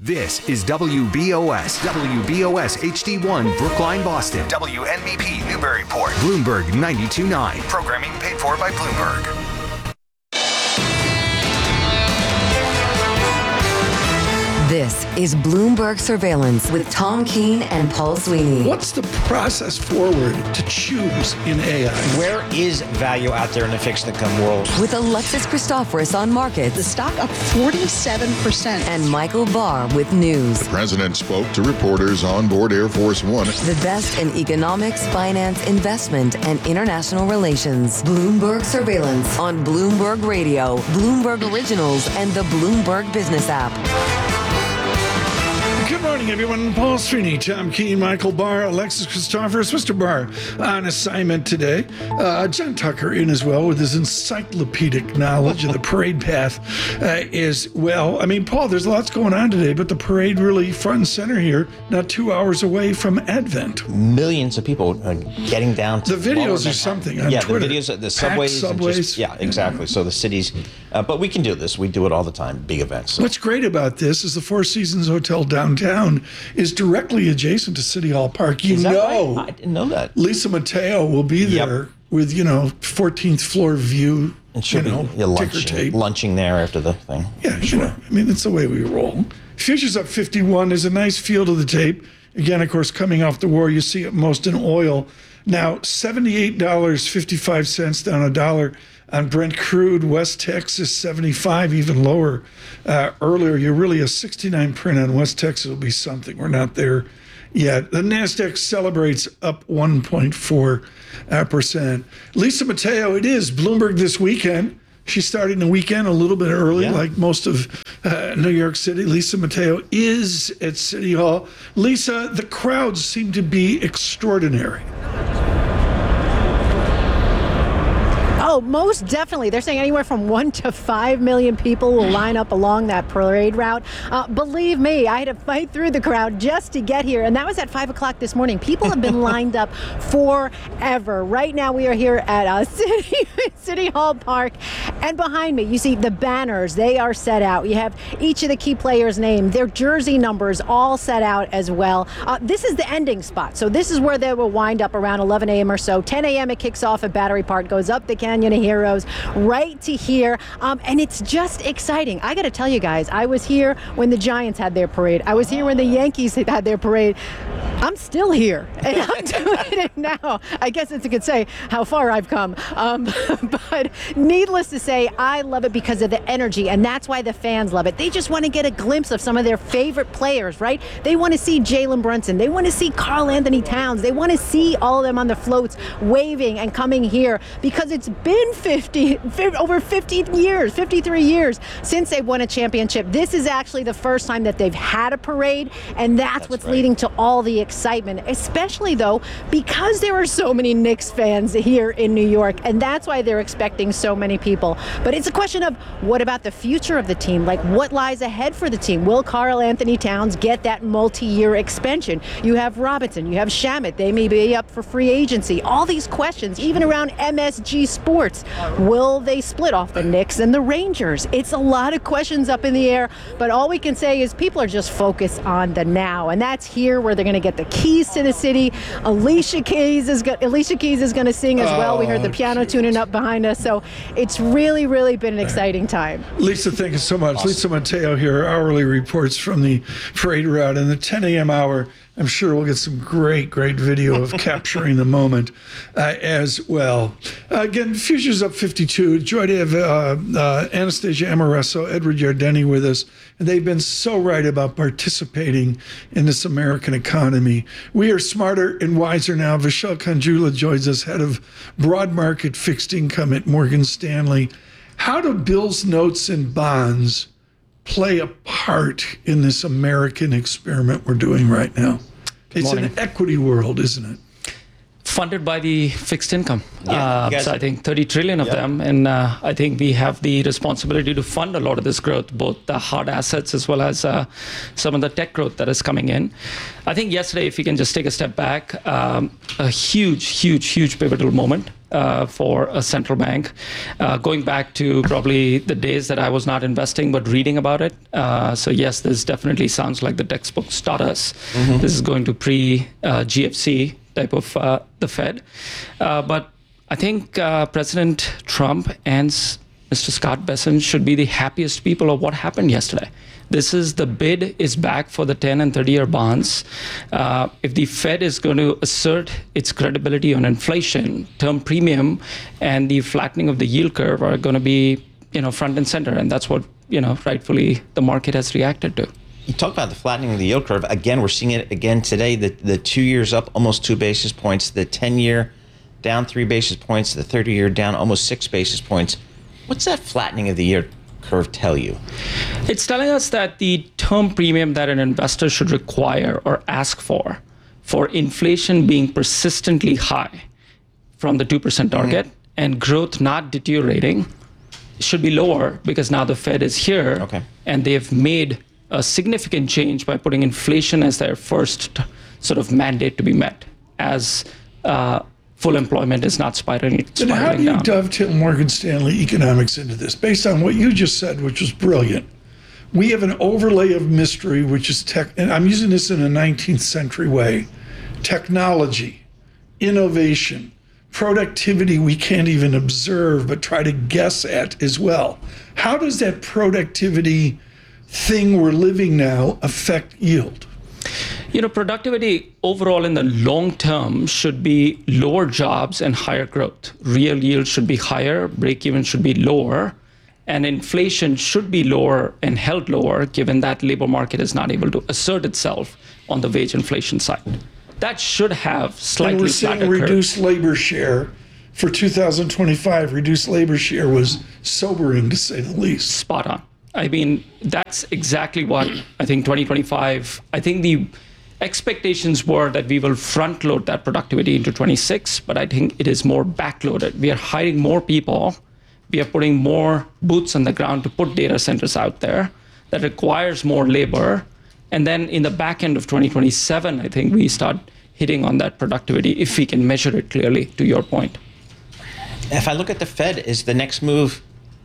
This is WBOS HD1 Brookline, Boston. WNBP Newburyport. Bloomberg 92.9. Programming paid for by Bloomberg. This is Bloomberg Surveillance with Tom Keene and Paul Sweeney. What's the process forward to choose in AI? Where is value out there in the fixed income world? With Alexis Christoforous on markets. The stock up 47%. And Michael Barr with news. The president spoke to reporters on board Air Force One. The best in economics, finance, investment, and international relations. Bloomberg Surveillance on Bloomberg Radio, Bloomberg Originals, and the Bloomberg Business app. Good morning, everyone. Paul Sweeney, Tom Keene, Michael Barr, Alexis Christoforous. Mr. Barr on assignment today. John Tucker in as well with his encyclopedic knowledge of the parade path as well. I mean, Paul, there's lots going on today, but the parade really front and center here, not 2 hours away from Advent. Millions of people getting down to the videos are something on Twitter. The videos, the subways. Exactly. So the cities, but we can do this. We do it all the time, big events. So. What's great about this is the Four Seasons Hotel downtown is directly adjacent to City Hall Park. Is that right? I didn't know that. Lisa Mateo will be there with, 14th floor view. And she'll be lunching there after the thing. Yeah, sure. I mean, it's the way we roll. Futures up 51. There's a nice feel to the tape. Again, of course, coming off the war, you see it most in oil. Now, $78.55 down a dollar on Brent crude. West Texas 75, even lower. Earlier, you're really a 69 print on West Texas will be something. We're not there yet. The NASDAQ celebrates up 1.4%. Lisa Mateo, it is Bloomberg this weekend. She's starting the weekend a little bit early, like most of New York City. Lisa Mateo is at City Hall. Lisa, the crowds seem to be extraordinary. Oh, most definitely. They're saying anywhere from 1 to 5 million people will line up along that parade route. Believe me, I had to fight through the crowd just to get here, and that was at 5 o'clock this morning. People have been lined up forever. Right now, we are here at City Hall Park, and behind me, you see the banners. They are set out. You have each of the key players' names, their jersey numbers all set out as well. This is the ending spot, so this is where they will wind up around 11 a.m. or so. 10 a.m. it kicks off at Battery Park, goes up the Canyon of Heroes right to here, and it's just exciting. I got to tell you guys, I was here when the Giants had their parade. I was here when the Yankees had their parade. I'm still here, and I'm doing it now. I guess it's a good say how far I've come. But needless to say, I love it because of the energy, and that's why the fans love it. They just want to get a glimpse of some of their favorite players, right? They want to see Jalen Brunson. They want to see Karl Anthony Towns. They want to see all of them on the floats waving and coming here because it's been over 53 years since they won a championship. This is actually the first time that they've had a parade, and that's what's leading to all the excitement, especially though because there are so many Knicks fans here in New York, and that's why they're expecting so many people. But it's a question of what about the future of the team? Like, what lies ahead for the team? Will Karl Anthony Towns get that multi-year extension? You have Robinson, you have Shamet, they may be up for free agency. All these questions, even around MSG Sports. Will they split off the Knicks and the Rangers? It's a lot of questions up in the air, but all we can say is people are just focused on the now, and that's here where they're going to get the keys to the city. Alicia Keys is going to sing as well. We heard the piano tuning up behind us, so it's really, really been an exciting time. Lisa, thank you so much. Awesome. Lisa Mateo here, hourly reports from the parade route in the 10 a.m. hour. I'm sure we'll get some great video of capturing the moment as well. Again, futures up 52. Joy to have Anastasia Amoreso, Edward Yardeni with us. And they've been so right about participating in this American economy. We are smarter and wiser now. Vishal Kanjula joins us, head of broad market fixed income at Morgan Stanley. How do bills, notes, and bonds play a part in this American experiment we're doing right now? It's an equity world, isn't it? funded by the fixed income. Yeah, so I think 30 trillion of them. And I think we have the responsibility to fund a lot of this growth, both the hard assets as well as some of the tech growth that is coming in. I think yesterday, if you can just take a step back, a huge pivotal moment for a central bank, going back to probably the days that I was not investing but reading about it. So yes, this definitely sounds like the textbooks taught us. This is going to pre-GFC type of the Fed. But I think President Trump and Mr. Scott Bessent should be the happiest people of what happened yesterday. This is the bid is back for the 10 and 30-year bonds. If the Fed is going to assert its credibility on inflation, term premium, and the flattening of the yield curve are going to be, front and center, and that's what, rightfully the market has reacted to. You talk about the flattening of the yield curve. Again, we're seeing it again today. The 2 years up almost 2 basis points. The 10-year down 3 basis points. The 30-year down almost 6 basis points. What's that flattening of the yield curve tell you? It's telling us that the term premium that an investor should require or ask for inflation being persistently high from the 2% target and growth not deteriorating should be lower, because now the Fed is here and they've made a significant change by putting inflation as their first sort of mandate to be met, as full employment is not spiraling And how do you down. dovetail Morgan Stanley economics into this? Based on what you just said, which was brilliant, we have an overlay of mystery, which is tech, and I'm using this in a 19th century way, technology, innovation, productivity we can't even observe, but try to guess at as well. How does that productivity thing we're living now affect yield? Productivity overall in the long term should be lower jobs and higher growth. Real yield should be higher, break-even should be lower, and inflation should be lower and held lower, given that labor market is not able to assert itself on the wage inflation side. That should have slightly and we're seeing flatter reduced curve. labor share for 2025. Reduced labor share was sobering, to say the least. Spot on. I mean, that's exactly what I think 2025, I think the expectations were that we will front load that productivity into 26, but I think it is more backloaded. We are hiring more people. We are putting more boots on the ground to put data centers out there. That requires more labor. And then in the back end of 2027, I think we start hitting on that productivity if we can measure it clearly, to your point. If I look at the Fed, is the next move,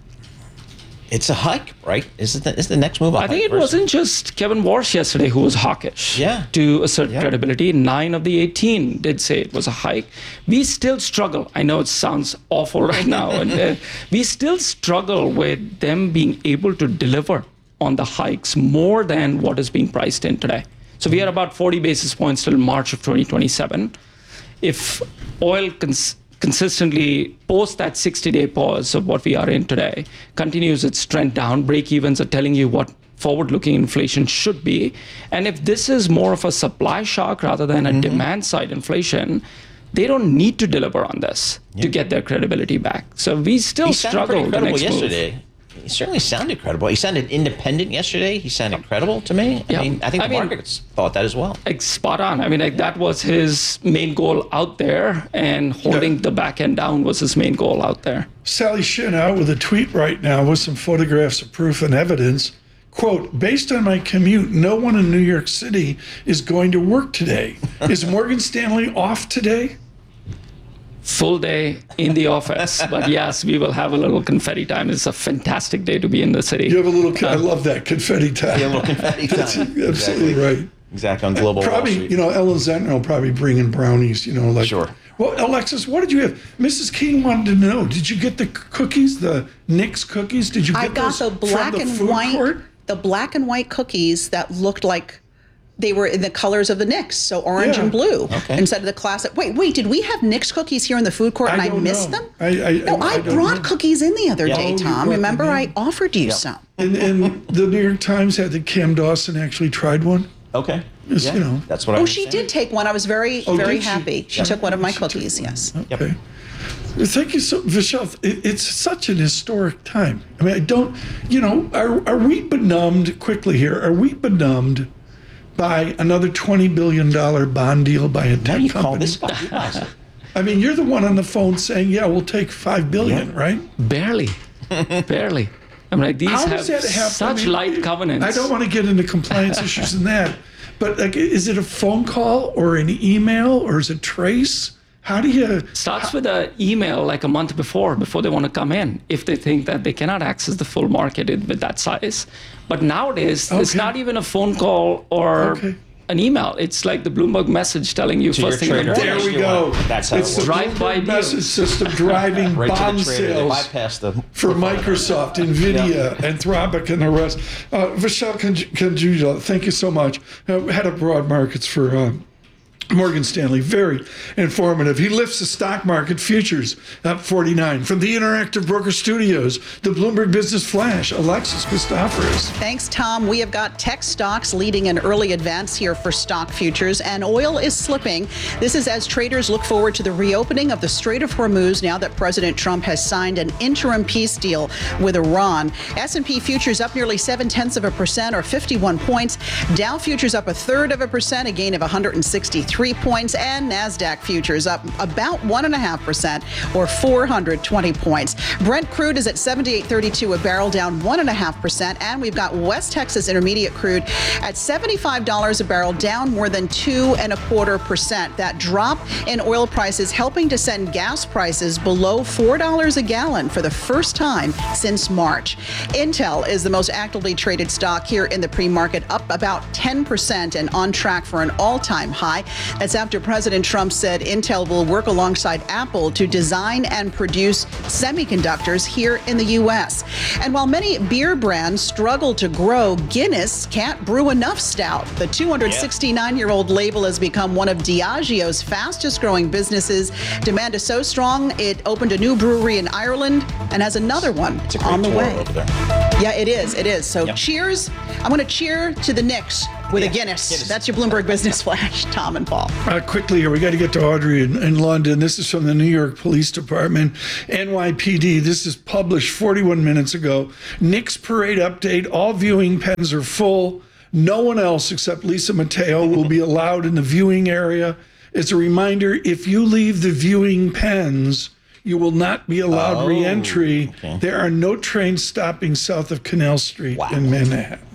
it's a hike, right? Is the next move a hike? I think it wasn't just Kevin Warsh yesterday who was hawkish to assert credibility. 9 of the 18 did say it was a hike. We still struggle. I know it sounds awful right now. And we still struggle with them being able to deliver on the hikes more than what is being priced in today. So we are about 40 basis points till March of 2027. If oil consistently post that 60-day pause of what we are in today, continues its trend down, break-evens are telling you what forward-looking inflation should be. And if this is more of a supply shock rather than a demand-side inflation, they don't need to deliver on this to get their credibility back. So we still struggle with the next yesterday. move. He certainly sounded credible. He sounded independent yesterday. He sounded credible to me. I think the markets thought that as well. Spot on. I mean, that was his main goal out there, and holding the back end down was his main goal out there. Sally Shin out with a tweet right now with some photographs of proof and evidence. Quote, based on my commute, no one in New York City is going to work today. Is Morgan Stanley off today? Full day in the office, but yes, we will have a little confetti time. It's a fantastic day to be in the city. You have a little, I love that, confetti time. Yeah, a little confetti time. That's absolutely right. Exactly, on Global Probably, Wall Street. Ellen Zentner will probably bring in brownies, like. Sure. Well, Alexis, what did you have? Mrs. King wanted to know, did you get the cookies, the Knicks cookies? Did you get those the black from the and food white, court? the black and white cookies that looked like they were in the colors of the Knicks, so orange and blue, instead of the classic. Wait, did we have Knicks cookies here in the food court and I missed them? I brought cookies in the other day, Tom. Remember, I offered you some. And the New York Times had that Cam Dawson actually tried one. Okay. That's what I she did take one. I was very happy. She took one of my cookies, yes. Okay. Thank you so, Vishal. It's such an historic time. I mean, I don't, are we benumbed, quickly here, are we benumbed by another $20 billion bond deal by a tech company? What do you call this guy? I mean, you're the one on the phone saying, yeah, we'll take $5 billion, right? Barely. Barely. I mean, these How have does that happen? such light covenants. I don't want to get into compliance issues in that, but like, is it a phone call or an email or is it trace? How do you... Starts with an email like a month before they want to come in, if they think that they cannot access the full market with that size. But nowadays, it's not even a phone call or an email. It's like the Bloomberg message telling you first thing in the morning. There we go. That's how it's it the works. Bloomberg message system driving right bond to the trader. sales Bypass the for Microsoft, NVIDIA, Anthropic, and the rest. Vishal Kanjuja, thank you so much. Head of broad markets for Morgan Stanley, very informative. He lifts the stock market futures up 49. From the Interactive Broker Studios, the Bloomberg Business Flash, Alexis Christoforous. Thanks, Tom. We have got tech stocks leading an early advance here for stock futures, and oil is slipping. This is as traders look forward to the reopening of the Strait of Hormuz now that President Trump has signed an interim peace deal with Iran. S&P futures up nearly 0.7% or 51 points. Dow futures up 0.33%, a gain of 163 points, and NASDAQ futures up about 1.5% or 420 points. Brent crude is at $78.32 a barrel, down 1.5%, and we've got West Texas Intermediate crude at $75 a barrel, down more than 2.25%. That drop in oil prices helping to send gas prices below $4 a gallon for the first time since March. Intel is the most actively traded stock here in the pre-market, up about 10% and on track for an all-time high. That's after President Trump said Intel will work alongside Apple to design and produce semiconductors here in the U.S. And while many beer brands struggle to grow, Guinness can't brew enough stout. The 269-year-old label has become one of Diageo's fastest-growing businesses. Demand is so strong, it opened a new brewery in Ireland and has another one on the way. Over there. Yeah, it is. It is. So cheers. I'm going to cheer to the Knicks with a Guinness. That's your Bloomberg Business Flash, Tom and Paul. Quickly here, we got to get to Audrey in London. This is from the New York Police Department, NYPD. This is published 41 minutes ago. Knicks parade update. All viewing pens are full. No one else except Lisa Mateo will be allowed in the viewing area. It's a reminder, if you leave the viewing pens, you will not be allowed re-entry. There are no trains stopping south of Canal Street in Manhattan.